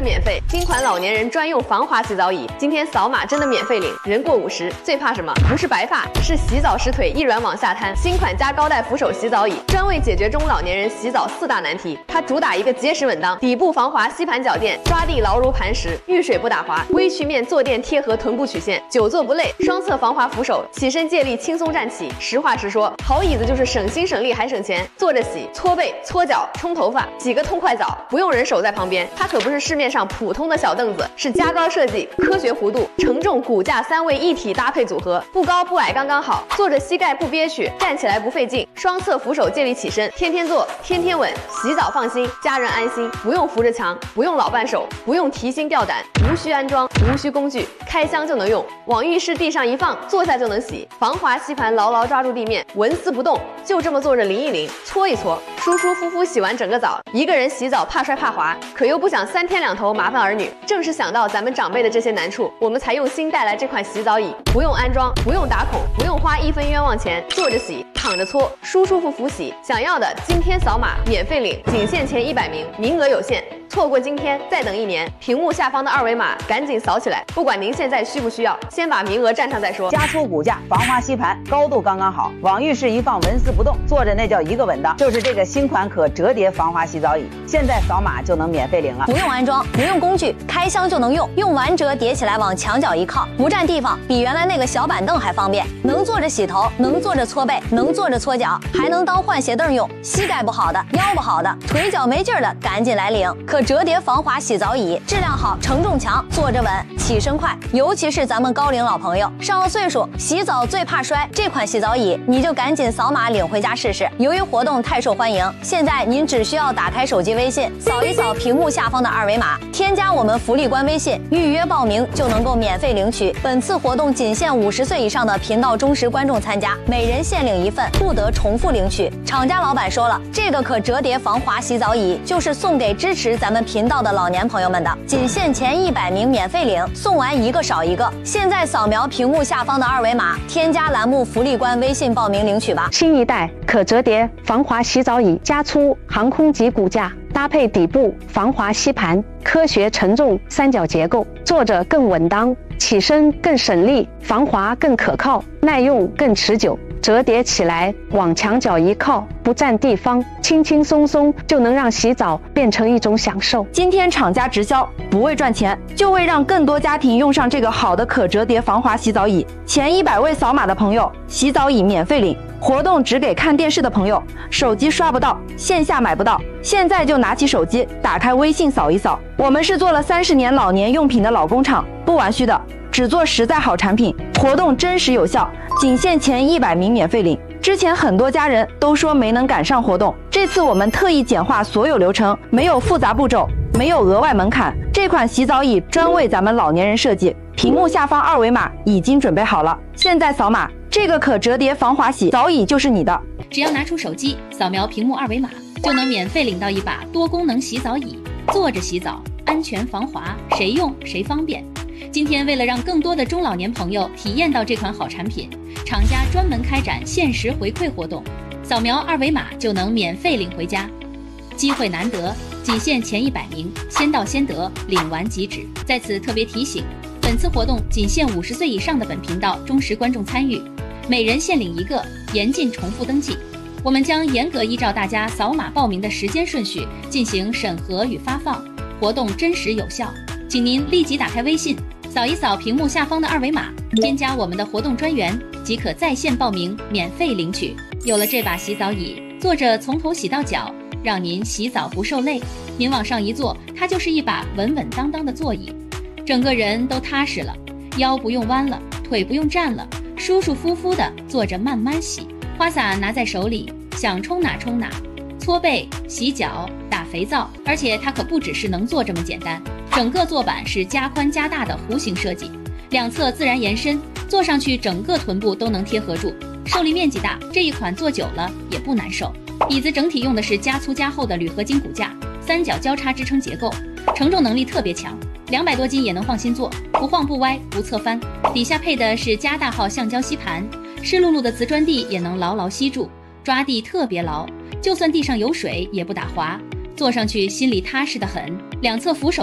免费，新款老年人专用防滑洗澡椅，今天扫码真的免费领。人过50，最怕什么？不是白发，是洗澡时腿一软往下瘫。新款加高带扶手洗澡椅，专为解决中老年人洗澡4大难题。它主打一个结实稳当，底部防滑，吸盘脚垫，抓地牢如磐石，遇水不打滑，微曲面坐垫贴合臀部曲线，久坐不累。双侧防滑扶手，起身借力轻松站起。实话实说，好椅子就是省心省力还省钱。坐着洗，搓背、搓脚、冲头发，洗个痛快澡，不用人手在旁边。它可不是市面上普通的小凳子，是加高设计、科学弧度、承重、骨架3位一体搭配组合，不高不矮刚刚好，坐着膝盖不憋屈，站起来不费劲。双侧扶手借力起身，天天坐，天天稳，洗澡放心，家人安心，不用扶着墙，不用老伴手，不用提心吊胆，无需安装，无需工具，开箱就能用，往浴室地上一放，坐下就能洗。防滑吸盘牢牢抓住地面，纹丝不动，就这么坐着淋一淋，搓一搓，舒舒服服洗完整个澡。一个人洗澡怕摔怕滑，可又不想3天2头麻烦儿女。正是想到咱们长辈的这些难处，我们才用心带来这款洗澡椅，不用安装，不用打孔，不用花1分冤枉钱，坐着洗，躺着搓，舒舒服服洗。想要的今天扫码免费领，仅限前100名，名额有限。错过今天再等1年，屏幕下方的2维码赶紧扫起来。不管您现在需不需要，先把名额占上再说。 加粗骨架，防滑吸盘，高度刚刚好，往浴室一放纹丝不动，坐着那叫一个稳当。就是这个新款可折叠防滑洗澡椅，现在扫码就能免费领了。 不用安装，不用工具，开箱就能用，用完折叠起来往墙角一靠，不占地方，比原来那个小板凳还方便。能坐着洗头，能坐着搓背，能坐着搓脚，还能当换鞋凳用。膝盖不好的，腰不好的，腿脚没劲儿的，赶紧来领。可折叠防滑洗澡椅，质量好，承重强，坐着稳，起身快。尤其是咱们高龄老朋友，上了岁数，洗澡最怕摔，这款洗澡椅你就赶紧扫码领回家试试。由于活动太受欢迎，现在您只需要打开手机微信，扫一扫屏幕下方的2维码，添加我们福利官微信，预约报名就能够免费领取。本次活动仅限50岁以上的频道忠实观众参加，每人限领1份，不得重复领取。厂家老板说了，这个可折叠防滑洗澡椅就是送给支持咱们频道的老年朋友们的，仅限前100名免费领，送完一个少一个。现在扫描屏幕下方的2维码，添加栏目福利官微信报名领取吧。 新一代可折叠防滑洗澡椅，加粗航空级骨架，搭配底部防滑吸盘，科学承重3角结构，坐着更稳当，起身更省力，防滑更可靠，耐用更持久。折叠起来往墙角一靠，不占地方，轻轻松松就能让洗澡变成一种享受。 今天厂家直销，不为赚钱，就为让更多家庭用上这个好的可折叠防滑洗澡椅。前100位扫码的朋友，洗澡椅免费领。活动只给看电视的朋友，手机刷不到，线下买不到，现在就拿起手机，打开微信扫一扫。我们是做了30年老年用品的老工厂，不玩虚的，只做实在好产品。活动真实有效，仅限前100名免费领。之前很多家人都说没能赶上活动，这次我们特意简化所有流程，没有复杂步骤，没有额外门槛。这款洗澡椅专为咱们老年人设计，屏幕下方2维码已经准备好了，现在扫码，这个可折叠防滑洗澡椅就是你的。 只要拿出手机扫描屏幕2维码，就能免费领到一把多功能洗澡椅，坐着洗澡，安全防滑，谁用谁方便。今天为了让更多的中老年朋友体验到这款好产品，厂家专门开展限时回馈活动，扫描2维码就能免费领回家。机会难得，仅限前100名，先到先得，领完即止。在此特别提醒，本次活动仅限50岁以上的本频道忠实观众参与，每人限领1个，严禁重复登记。我们将严格依照大家扫码报名的时间顺序进行审核与发放，活动真实有效。请您立即打开微信，扫一扫屏幕下方的2维码，添加我们的活动专员，即可在线报名，免费领取。有了这把洗澡椅，坐着从头洗到脚，让您洗澡不受累。您往上一坐，它就是一把稳稳当当的座椅，整个人都踏实了，腰不用弯了，腿不用站了，舒舒服服的坐着慢慢洗。花洒拿在手里，想冲哪冲哪，搓背、洗脚、打肥皂，而且它可不只是能坐这么简单。整个坐板是加宽加大的弧形设计，两侧自然延伸，坐上去整个臀部都能贴合住，受力面积大，这一款坐久了也不难受。椅子整体用的是加粗加厚的铝合金骨架，3角交叉支撑结构，承重能力特别强，200多斤也能放心坐，不晃不歪不侧翻。底下配的是加大号橡胶吸盘，湿漉漉的瓷砖地也能牢牢吸住，抓地特别牢，就算地上有水也不打滑，坐上去心里踏实得很。两侧扶手